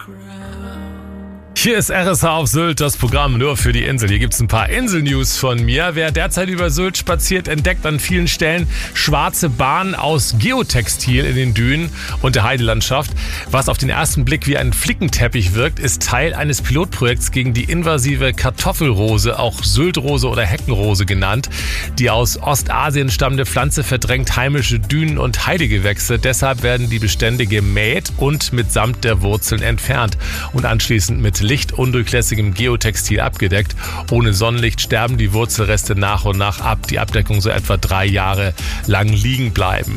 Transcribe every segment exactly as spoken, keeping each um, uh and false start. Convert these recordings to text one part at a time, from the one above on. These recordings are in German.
Hier ist R S H auf Sylt, das Programm nur für die Insel. Hier gibt's ein paar Insel-News von mir. Wer derzeit über Sylt spaziert, entdeckt an vielen Stellen schwarze Bahnen aus Geotextil in den Dünen und der Heidelandschaft. Was auf den ersten Blick wie ein Flickenteppich wirkt, ist Teil eines Pilotprojekts gegen die invasive Kartoffelrose, auch Syltrose oder Heckenrose genannt. Die aus Ostasien stammende Pflanze verdrängt heimische Dünen- und Heidegewächse. Deshalb werden die Bestände gemäht und mitsamt der Wurzeln entfernt und anschließend mit lichtundurchlässigem Geotextil abgedeckt. Ohne Sonnenlicht sterben die Wurzelreste nach und nach ab. Die Abdeckung soll etwa drei Jahre lang liegen bleiben.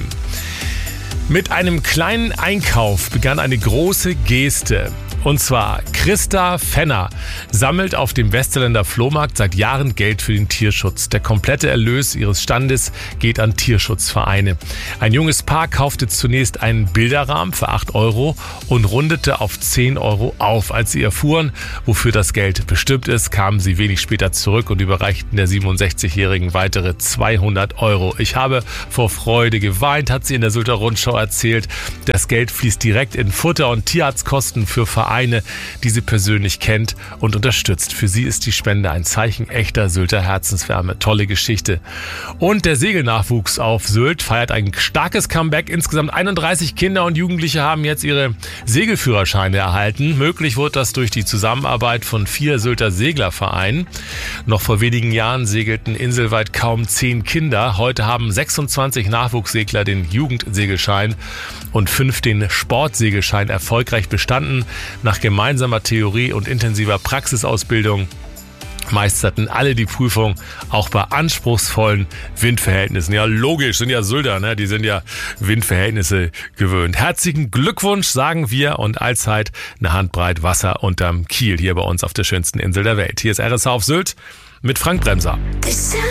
Mit einem kleinen Einkauf begann eine große Geste. Und zwar Christa Fenner sammelt auf dem Westerländer Flohmarkt seit Jahren Geld für den Tierschutz. Der komplette Erlös ihres Standes geht an Tierschutzvereine. Ein junges Paar kaufte zunächst einen Bilderrahmen für acht Euro und rundete auf zehn Euro auf. Als sie erfuhren, wofür das Geld bestimmt ist, kamen sie wenig später zurück und überreichten der siebenundsechzigjährigen weitere zweihundert Euro. Ich habe vor Freude geweint, hat sie in der Sylter Rundschau erzählt. Das Geld fließt direkt in Futter- und Tierarztkosten für Vereine, die sie persönlich kennt und unterstützt. Für sie ist die Spende ein Zeichen echter Sylter Herzenswärme. Tolle Geschichte. Und der Segelnachwuchs auf Sylt feiert ein starkes Comeback. Insgesamt einunddreißig Kinder und Jugendliche haben jetzt ihre Segelführerscheine erhalten. Möglich wurde das durch die Zusammenarbeit von vier Sylter Seglervereinen. Noch vor wenigen Jahren segelten inselweit kaum zehn Kinder. Heute haben sechsundzwanzig Nachwuchssegler den Jugendsegelschein und fünf den Sportsegelschein erfolgreich bestanden. Nach gemeinsamer Theorie und intensiver Praxisausbildung meisterten alle die Prüfung, auch bei anspruchsvollen Windverhältnissen. Ja, logisch, sind ja Sylter, ne? Die sind ja Windverhältnisse gewöhnt. Herzlichen Glückwunsch, sagen wir, und allzeit eine Handbreit Wasser unterm Kiel hier bei uns auf der schönsten Insel der Welt. Hier ist R S H auf Sylt mit Frank Bremser.